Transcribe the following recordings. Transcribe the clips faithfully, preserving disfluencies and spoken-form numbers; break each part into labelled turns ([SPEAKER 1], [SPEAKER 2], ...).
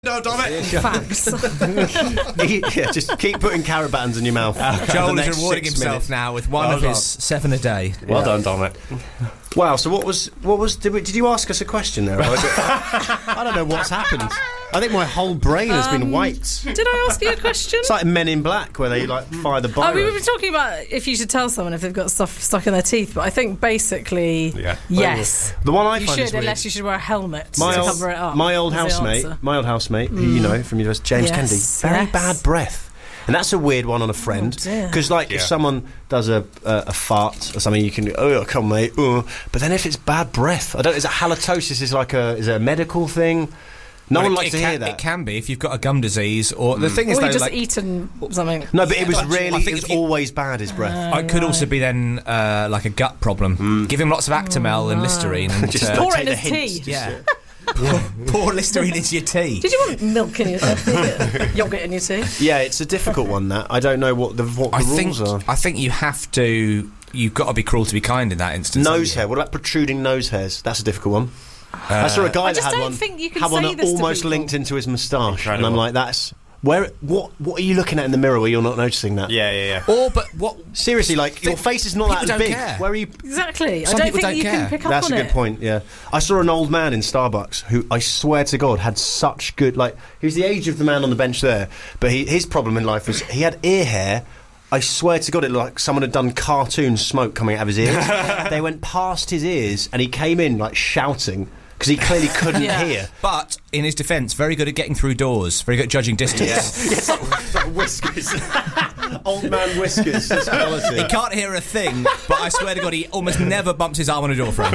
[SPEAKER 1] No, damn it.
[SPEAKER 2] Facts.
[SPEAKER 3] Yeah, just keep putting carrot buttons in your mouth.
[SPEAKER 1] Uh, Joel is rewarding himself
[SPEAKER 3] minutes.
[SPEAKER 1] now with one
[SPEAKER 3] well
[SPEAKER 1] of
[SPEAKER 3] done.
[SPEAKER 1] his seven a day.
[SPEAKER 3] Well
[SPEAKER 1] yeah.
[SPEAKER 3] done, Dominic. Wow. So what was what was did, we, did you ask us a question there? I don't know what's happened. I think my whole brain has
[SPEAKER 2] Um,
[SPEAKER 3] been wiped.
[SPEAKER 2] Did I ask you a question?
[SPEAKER 3] It's like Men in Black where they like fire the
[SPEAKER 2] Oh, we
[SPEAKER 3] biro.
[SPEAKER 2] were talking about if you should tell someone if they've got stuff stuck in their teeth, but I think basically,
[SPEAKER 3] Yeah.
[SPEAKER 2] yes.
[SPEAKER 3] The one I
[SPEAKER 2] You
[SPEAKER 3] find
[SPEAKER 2] should,
[SPEAKER 3] is weird.
[SPEAKER 2] unless you should wear a helmet
[SPEAKER 3] My
[SPEAKER 2] to
[SPEAKER 3] old,
[SPEAKER 2] cover it up.
[SPEAKER 3] my old
[SPEAKER 2] is the
[SPEAKER 3] housemate,
[SPEAKER 2] answer.
[SPEAKER 3] my old housemate, who you know from university, James
[SPEAKER 2] Yes,
[SPEAKER 3] Kennedy, very
[SPEAKER 2] yes.
[SPEAKER 3] bad breath. And that's a weird one on a friend.
[SPEAKER 2] dear.
[SPEAKER 3] Because, like,
[SPEAKER 1] Yeah.
[SPEAKER 3] if someone does a, a a fart or something, you can, oh, come on, mate. Uh. But then if it's bad breath, I don't. Is it halitosis? Is like a is it a medical thing? No
[SPEAKER 1] Well,
[SPEAKER 3] one
[SPEAKER 1] it-
[SPEAKER 3] likes
[SPEAKER 1] it
[SPEAKER 3] to
[SPEAKER 1] can,
[SPEAKER 3] hear that.
[SPEAKER 1] It can be if you've got a gum disease, or the thing is,
[SPEAKER 2] Or
[SPEAKER 1] though,
[SPEAKER 2] you just
[SPEAKER 1] like,
[SPEAKER 2] eaten something.
[SPEAKER 3] No, but it was
[SPEAKER 1] but
[SPEAKER 3] really.
[SPEAKER 1] I think
[SPEAKER 3] it was
[SPEAKER 1] if you-
[SPEAKER 3] always bad. His breath.
[SPEAKER 1] it could also be then uh, like a gut problem. Give him lots of Actimel and Listerine, and
[SPEAKER 3] Just
[SPEAKER 1] uh,
[SPEAKER 2] Pour
[SPEAKER 3] take
[SPEAKER 2] it in
[SPEAKER 3] the
[SPEAKER 2] his
[SPEAKER 3] hints,
[SPEAKER 2] tea.
[SPEAKER 3] just,
[SPEAKER 1] yeah, pour, pour Listerine into your tea.
[SPEAKER 2] Did you want milk in your uh, yogurt in your tea?
[SPEAKER 3] Yeah, it's a difficult one. That I don't know what the what the
[SPEAKER 1] I think
[SPEAKER 3] rules are.
[SPEAKER 1] I think you have to. You've got to be cruel to be kind in that instance.
[SPEAKER 3] Nose
[SPEAKER 1] haven't
[SPEAKER 3] hair. What about protruding nose hairs? That's a difficult one. I saw a guy
[SPEAKER 2] I
[SPEAKER 3] that
[SPEAKER 2] just
[SPEAKER 3] had
[SPEAKER 2] don't
[SPEAKER 3] one.
[SPEAKER 2] think you can
[SPEAKER 3] had one
[SPEAKER 2] say this to
[SPEAKER 3] almost
[SPEAKER 2] people.
[SPEAKER 3] linked into his moustache, and I'm
[SPEAKER 4] Incredible.
[SPEAKER 3] like, that's where. What What are you looking at in the mirror where you're not noticing that?
[SPEAKER 4] Yeah, yeah, yeah.
[SPEAKER 1] you? Or, but what?
[SPEAKER 3] Seriously, like your face is not
[SPEAKER 1] people
[SPEAKER 3] that
[SPEAKER 1] don't
[SPEAKER 3] big.
[SPEAKER 1] care.
[SPEAKER 3] Where are you?
[SPEAKER 2] Exactly.
[SPEAKER 1] Some
[SPEAKER 2] I don't
[SPEAKER 1] people
[SPEAKER 2] think
[SPEAKER 1] don't
[SPEAKER 2] you
[SPEAKER 1] care.
[SPEAKER 2] can pick up
[SPEAKER 3] That's
[SPEAKER 2] on
[SPEAKER 3] a good
[SPEAKER 2] it.
[SPEAKER 3] point. Yeah, I saw an old man in Starbucks who I swear to God had such good. Like he was the age of the man on the bench there, but he, his problem in life was he had ear hair. I swear to God, it looked like someone had done cartoon smoke coming out of his ears. They went past his ears, and he came in like shouting because he clearly couldn't
[SPEAKER 2] Yeah.
[SPEAKER 3] hear.
[SPEAKER 1] But in his defence, very good at getting through doors. Very good at judging distance.
[SPEAKER 3] It's like, it's like whiskers. Old man whiskers. That's quality.
[SPEAKER 1] He can't hear a thing, but I swear to God, he almost never bumps his arm on a door frame.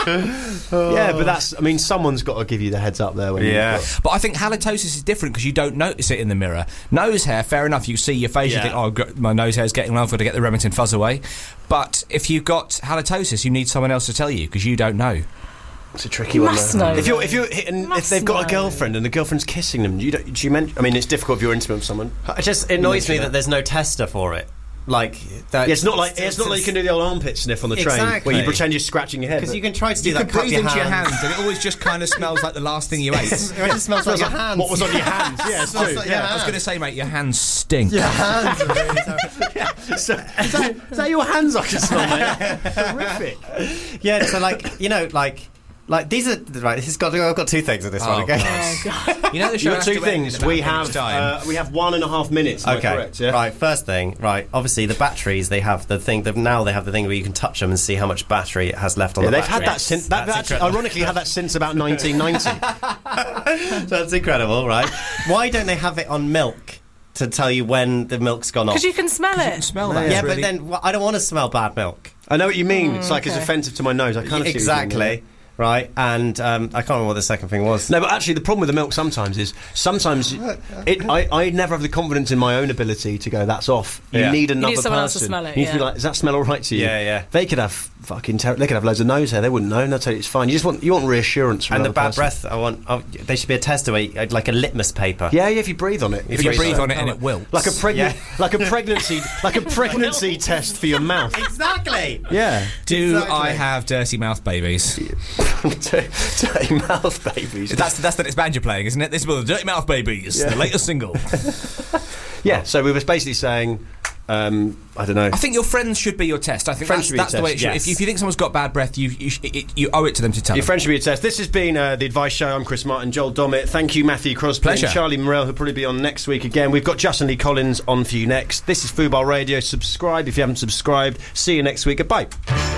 [SPEAKER 3] Yeah, but that's. I mean, someone's got to give you the heads up there. When
[SPEAKER 4] Yeah.
[SPEAKER 3] You've got,
[SPEAKER 1] But I think halitosis is different because you don't notice it in the mirror. Nose hair, fair enough, you see your face, you
[SPEAKER 4] Yeah.
[SPEAKER 1] think, oh, I've got- my nose hair's getting low, I've got to get the Remington fuzz away. But if you've got halitosis, you need someone else to tell you because you don't know.
[SPEAKER 3] it's a tricky
[SPEAKER 2] You
[SPEAKER 3] one.
[SPEAKER 2] must
[SPEAKER 3] though.
[SPEAKER 2] know.
[SPEAKER 3] If you're, if you're, and if
[SPEAKER 2] Must
[SPEAKER 3] they've got
[SPEAKER 2] know.
[SPEAKER 3] a girlfriend and the girlfriend's kissing them, you don't. Do you men- I mean, it's difficult if you're intimate with someone.
[SPEAKER 4] It just annoys
[SPEAKER 3] mention
[SPEAKER 4] me
[SPEAKER 3] that.
[SPEAKER 4] that there's no tester for it. Like, that,
[SPEAKER 3] Yeah, it's not like it's not like you can do the old armpit sniff on the train
[SPEAKER 4] Exactly.
[SPEAKER 3] where you pretend you're scratching your head.
[SPEAKER 4] because
[SPEAKER 3] but-
[SPEAKER 4] you can try to do
[SPEAKER 1] You
[SPEAKER 4] that.
[SPEAKER 1] can breathe
[SPEAKER 4] cup
[SPEAKER 1] into your hand and it always just kind of smells like the last thing you ate.
[SPEAKER 4] It just smells like your hands.
[SPEAKER 3] What was on your hands? Yeah, it's
[SPEAKER 4] Smells
[SPEAKER 3] true.
[SPEAKER 4] like
[SPEAKER 3] Yeah.
[SPEAKER 4] your
[SPEAKER 1] I was going to say, mate, your hands stink.
[SPEAKER 4] Your hands are really terrible.
[SPEAKER 3] So, is, that, is that your hands I can smell, mate? Horrific.
[SPEAKER 4] Yeah, so like, you know, like, like these are right. This has got. I've got two things in this
[SPEAKER 1] Oh,
[SPEAKER 4] one. Okay.
[SPEAKER 2] Oh, God.
[SPEAKER 1] You know the show
[SPEAKER 3] You got
[SPEAKER 1] has
[SPEAKER 3] two
[SPEAKER 1] to end in
[SPEAKER 3] things.
[SPEAKER 1] about
[SPEAKER 3] We
[SPEAKER 1] a minute's
[SPEAKER 3] have
[SPEAKER 1] time.
[SPEAKER 3] uh, we have one and a half minutes. Am I
[SPEAKER 4] Okay,
[SPEAKER 3] correct? Yeah.
[SPEAKER 4] right. First thing, right. Obviously, the batteries. They have the thing. That now they have the thing where you can touch them and see how much battery it has left on
[SPEAKER 3] Yeah,
[SPEAKER 4] the
[SPEAKER 3] they've
[SPEAKER 4] battery.
[SPEAKER 3] had that since. That,
[SPEAKER 4] That's
[SPEAKER 3] that's
[SPEAKER 4] incredible.
[SPEAKER 3] ironically had that since about nineteen ninety.
[SPEAKER 4] That's incredible, right? Why don't they have it on milk to tell you when the milk's gone off?
[SPEAKER 2] Because you can smell
[SPEAKER 1] You can
[SPEAKER 2] it.
[SPEAKER 1] smell that.
[SPEAKER 4] yeah,
[SPEAKER 1] It's
[SPEAKER 4] but
[SPEAKER 1] really-
[SPEAKER 4] then well, I don't want to smell bad milk.
[SPEAKER 3] I know what you mean. it's like it's
[SPEAKER 2] okay.
[SPEAKER 3] offensive to my nose. I kind of
[SPEAKER 4] Exactly. Right, and um, I can't remember what the second thing was.
[SPEAKER 3] No, but actually, the problem with the milk sometimes is sometimes it. I, I never have the confidence in my own ability to go. That's off. You
[SPEAKER 4] Yeah.
[SPEAKER 3] need
[SPEAKER 2] You need
[SPEAKER 3] another
[SPEAKER 2] someone
[SPEAKER 3] person.
[SPEAKER 2] else to smell it,
[SPEAKER 3] You need to be
[SPEAKER 2] yeah.
[SPEAKER 3] like, does that smell all right to you?
[SPEAKER 4] Yeah, yeah.
[SPEAKER 3] They could have fucking. Ter- they could have loads of nose hair. They wouldn't know. And they'll tell you it's fine. You just want you want reassurance from
[SPEAKER 4] And the
[SPEAKER 3] another
[SPEAKER 4] bad
[SPEAKER 3] person.
[SPEAKER 4] breath, I want. Oh, there should be a tester where you, like a litmus paper.
[SPEAKER 3] Yeah, yeah. If you breathe on it,
[SPEAKER 1] If you breathe on it and it wilts.
[SPEAKER 3] like a pregnant,
[SPEAKER 4] Yeah.
[SPEAKER 3] like a pregnancy, like a pregnancy test for your mouth.
[SPEAKER 4] Exactly.
[SPEAKER 3] Yeah.
[SPEAKER 1] Do
[SPEAKER 4] Exactly.
[SPEAKER 1] I have dirty mouth babies?
[SPEAKER 3] Dirty mouth babies.
[SPEAKER 1] That's that's the next band you're playing, isn't it? This is the Dirty Mouth Babies,
[SPEAKER 3] Yeah.
[SPEAKER 1] the latest single.
[SPEAKER 3] Yeah. So we were basically saying, um, I don't know.
[SPEAKER 1] I think your friends should be your test. I think
[SPEAKER 3] Friends
[SPEAKER 1] that's,
[SPEAKER 3] should be your
[SPEAKER 1] that's the way it
[SPEAKER 3] test,
[SPEAKER 1] should.
[SPEAKER 3] yes.
[SPEAKER 1] If, you, if you think someone's got bad breath, you you, sh- it, you owe it to them to tell
[SPEAKER 3] Your
[SPEAKER 1] them.
[SPEAKER 3] friend should be a test. This has been uh, the Advice Show. I'm Chris Martin, Joel Dommett. Thank you, Matthew Crosby,
[SPEAKER 1] Pleasure.
[SPEAKER 3] and Charlie Morell, who'll probably be on next week again. We've got Justin Lee Collins on for you next. This is Football Radio. Subscribe if you haven't subscribed. See you next week. Goodbye.